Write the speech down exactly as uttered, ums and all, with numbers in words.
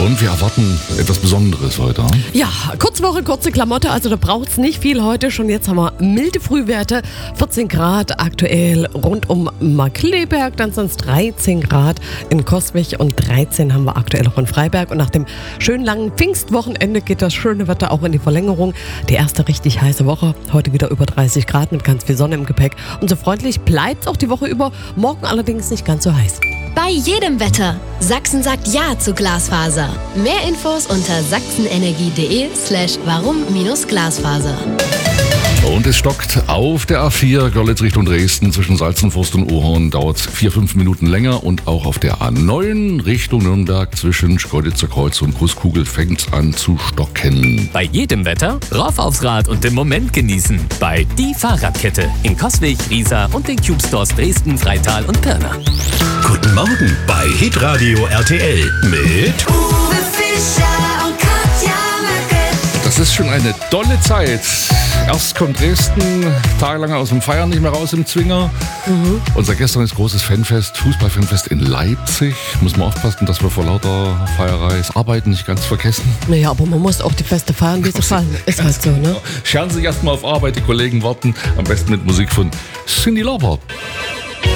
Und wir erwarten etwas Besonderes heute. Ja, kurze Woche, kurze Klamotte, also da braucht es nicht viel heute. Schon jetzt haben wir milde Frühwerte, vierzehn Grad aktuell rund um Markkleeberg, dann sind es dreizehn Grad in Coswig und dreizehn haben wir aktuell auch in Freiberg. Und nach dem schönen langen Pfingstwochenende geht das schöne Wetter auch in die Verlängerung. Die erste richtig heiße Woche, heute wieder über dreißig Grad mit ganz viel Sonne im Gepäck. Und so freundlich bleibt es auch die Woche über, morgen allerdings nicht ganz so heiß. Bei jedem Wetter. Sachsen sagt Ja zu Glasfaser. Mehr Infos unter sachsenenergie.de slash warum-glasfaser. Und es stockt auf der A vier Görlitz Richtung Dresden zwischen Salzenforst und Ohorn, dauert vier, fünf Minuten länger. Und auch auf der A neun Richtung Nürnberg zwischen Schkeuditzer Kreuz und Großkugel fängt es an zu stocken. Bei jedem Wetter rauf aufs Rad und den Moment genießen. Bei Die Fahrradkette in Coswig, Riesa und den Cube Stores Dresden, Freital und Pirna. Guten Morgen bei Hitradio R T L mit Uwe Fischer und Katja Möcke. Das ist schon eine tolle Zeit. Erst kommt Dresden tagelang aus dem Feiern nicht mehr raus im Zwinger. Mhm. Und seit gestern ist großes Fanfest, Fußballfanfest in Leipzig. Muss man aufpassen, dass wir vor lauter Feierei das Arbeiten nicht ganz vergessen. Naja, aber man muss auch die Feste feiern, wie sie fallen. Ist halt so, ne? Scheren Sie sich erstmal auf Arbeit, die Kollegen warten. Am besten mit Musik von Cyndi Lauper.